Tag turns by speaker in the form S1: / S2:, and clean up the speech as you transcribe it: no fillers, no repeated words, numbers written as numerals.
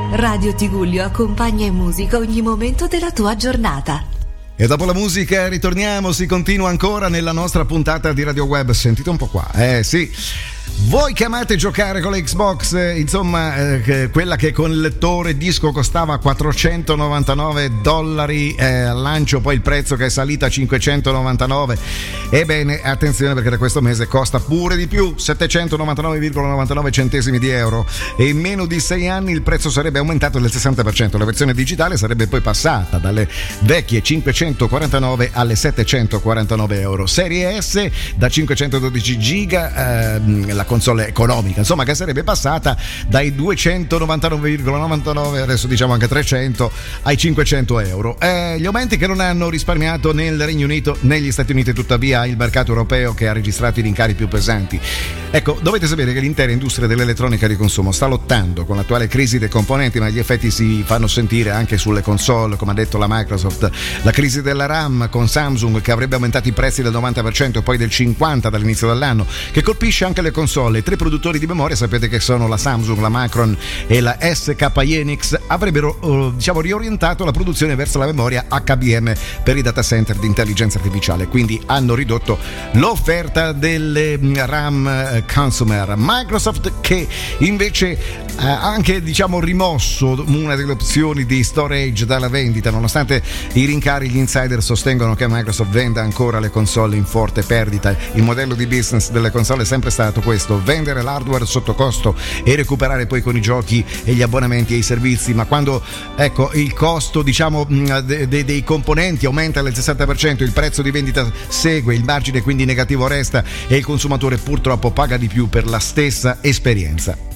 S1: Radio Tigullio accompagna in musica ogni momento della tua giornata.
S2: E dopo la musica ritorniamo, si continua ancora nella nostra puntata di Radio Web. Sentite un po' qua, sì. Voi che amate giocare con la Xbox, insomma, quella che con il lettore disco costava $499 al lancio, poi il prezzo che è salito a $599. Ebbene, attenzione, perché da questo mese costa pure di più, 799,99 centesimi di euro, e in meno di 6 anni il prezzo sarebbe aumentato del 60%. La versione digitale sarebbe poi passata dalle vecchie 549 alle 749 euro. Serie S da 512 giga, la console economica, insomma, che sarebbe passata dai 299,99, adesso diciamo anche 300, ai 500 euro. Gli aumenti che non hanno risparmiato nel Regno Unito, negli Stati Uniti, tuttavia il mercato europeo, che ha registrato i rincari più pesanti. Ecco, dovete sapere che l'intera industria dell'elettronica di consumo sta lottando con l'attuale crisi dei componenti, ma gli effetti si fanno sentire anche sulle console, come ha detto la Microsoft. La crisi della RAM con Samsung, che avrebbe aumentato i prezzi del 90% e poi del 50% dall'inizio dell'anno, che colpisce anche le console. I 3 produttori di memoria, sapete che sono la Samsung, la Micron e la SK Hynix, avrebbero riorientato la produzione verso la memoria HBM per i data center di intelligenza artificiale, quindi hanno ridotto l'offerta delle RAM consumer. Microsoft, che invece ha anche rimosso una delle opzioni di storage dalla vendita, nonostante i rincari. Gli insider sostengono che Microsoft venda ancora le console in forte perdita. Il modello di business delle console è sempre stato questo: vendere l'hardware sotto costo e recuperare poi con i giochi e gli abbonamenti e i servizi. Ma quando il costo dei componenti aumenta del 60%, il prezzo di vendita segue, il margine quindi negativo resta e il consumatore purtroppo paga di più per la stessa esperienza.